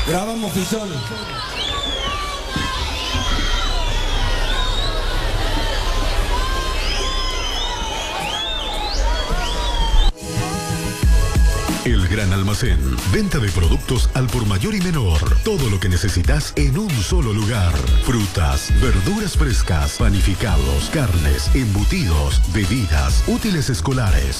Grabamos Fisón. El Gran Almacén. Venta de productos al por mayor y menor. Todo lo que necesitas en un solo lugar. Frutas, verduras frescas, panificados, carnes, embutidos, bebidas, útiles escolares,